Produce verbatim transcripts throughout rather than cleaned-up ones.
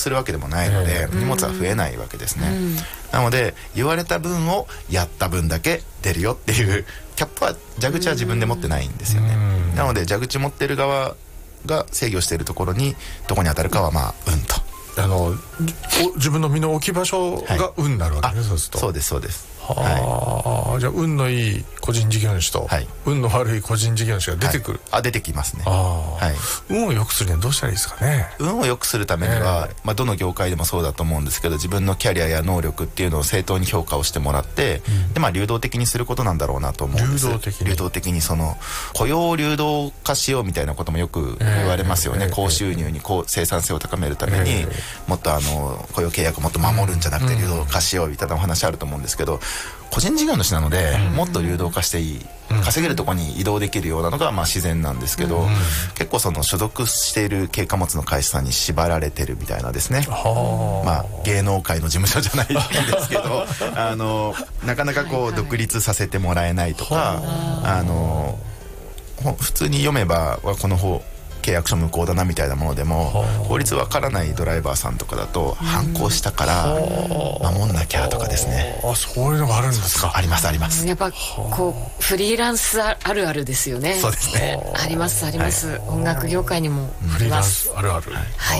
するわけでもないので、荷物は増えないわけですね、うん、なので言われた分をやった分だけ出るよっていうキャップは蛇口は自分で持ってないんですよね、うん、なので蛇口持ってる側が制御しているところにどこに当たるかはまあ運と、 あの自分の身の置き場所が運になるわけです、はい、そうすると。 そうですそうです。 はあ、じゃあ運のいい個人事業主と、はい、運の悪い個人事業主が出てくる、 はい、あ出てきますね。あ、 はい、運を良くするにはどうしたらいいですかね。 運を良くするためには、えーまあ、どの業界でもそうだと思うんですけど、自分のキャリアや能力っていうのを正当に評価をしてもらって、うん、でまあ、流動的にすることなんだろうなと思うんです。 流動的に流動的にその雇用を流動化しようみたいなこともよく言われますよね、えー、高収入にこう生産性を高めるために、えー、もっとあの雇用契約をもっと守るんじゃなくて流動化しようみたいなお話あると思うんですけど、個人事業主なので、うん、もっと流動化していい、うん、稼げるところに移動できるようなのがまあ自然なんですけど、うん、結構その所属している軽貨物の会社さんに縛られてるみたいなですね、まあ、芸能界の事務所じゃないんですけどあのなかなかこう独立させてもらえないとか、あの普通に読めばこの方契約書無効だなみたいなものでも、法律わからないドライバーさんとかだと反抗したから守んなきゃとかですね。 あ、そういうのがあるんですか。 ありますあります。 やっぱこうフリーランスあるあるですよね。 そうですね。 ありますあります、はい、音楽業界にもフリーランスあるある、はいはい、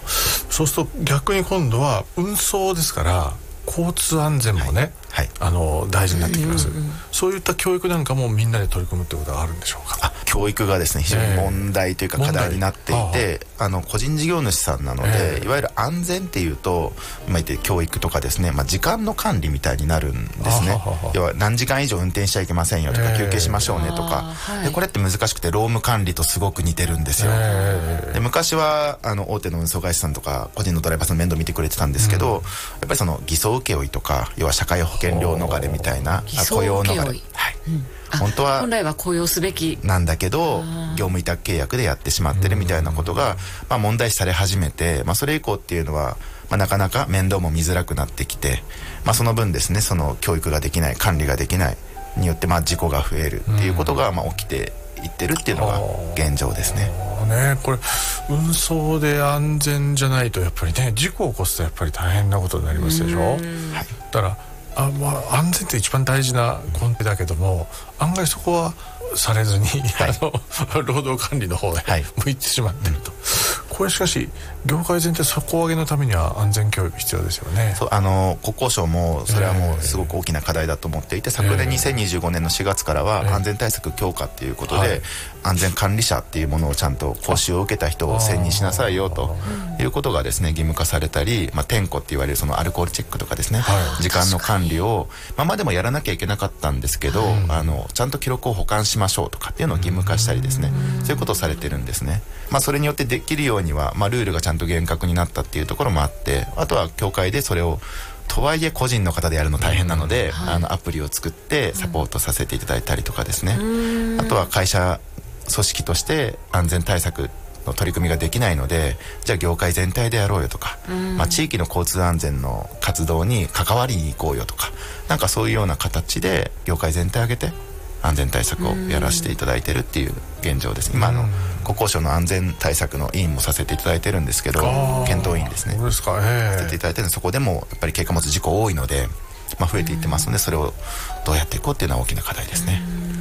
そうすると逆に今度は運送ですから交通安全もね、はいはい、あの大事になってきます、うんうんうん、そういった教育なんかもみんなで取り組むってことがあるんでしょうか。 あ、教育がですね非常に問題というか課題になっていて、えー、あの個人事業主さんなので、えー、いわゆる安全っていうと今言って教育とかですね、まあ、時間の管理みたいになるんですね。要は何時間以上運転しちゃいけませんよとか、えー、休憩しましょうねとか、でこれって難しくて労務管理とすごく似てるんですよ、えー、で昔はあの大手の運送会社さんとか個人のドライバーさんの面倒見てくれてたんですけど、うん、やっぱりその偽装請負とか要は社会保険料逃れみたいな雇用逃れ、はい、うん、本当は本来は雇用すべきなんだけど業務委託契約でやってしまってるみたいなことが、まあ、問題視され始めて、まあ、それ以降っていうのは、まあ、なかなか面倒も見づらくなってきて、まあ、その分ですね、その教育ができない管理ができないによってまあ事故が増えるっていうことがまあ起きていってるっていうのが現状ですね。 ね、これ運送で安全じゃないとやっぱりね事故を起こすとやっぱり大変なことになりますでしょ。はい、だからあ、まあ、安全って一番大事な根底だけども案外そこはされずに、はい、あの労働管理の方へ向いてしまってると、はい、これしかし業界全体底上げのためには安全教育必要ですよね。 そう、あの国交省もそれはもうすごく大きな課題だと思っていて、昨年にせんにじゅうごねんのしがつからは安全対策強化っていうことで、安全管理者っていうものをちゃんと講習を受けた人を選任しなさいよということがですね義務化されたり、まあ、点呼って言われるそのアルコールチェックとかですね、はい、時間の管理をまあまでもやらなきゃいけなかったんですけど、うん、あのちゃんと記録を保管しましょうとかっていうのを義務化したりですね、そういうことをされてるんですね。まあ、それによってできるようには、まあ、ルールがちゃんと厳格になったっていうところもあって、あとは協会でそれをとはいえ個人の方でやるの大変なので、うん、はい、あのアプリを作ってサポートさせていただいたりとかですね、うん、あとは会社組織として安全対策の取り組みができないので、じゃあ業界全体でやろうよとか、うん、まあ、地域の交通安全の活動に関わりに行こうよとか、なんかそういうような形で業界全体を挙げて安全対策をやらせていただいてるっていう現状です。今あの国交省の安全対策の委員もさせていただいてるんですけど、検討委員ですね、 そうですか、えー、 させていただいてるので、そこでもやっぱり軽貨物事故多いので、まあ、増えていってますので、それをどうやっていこうっていうのは大きな課題ですね。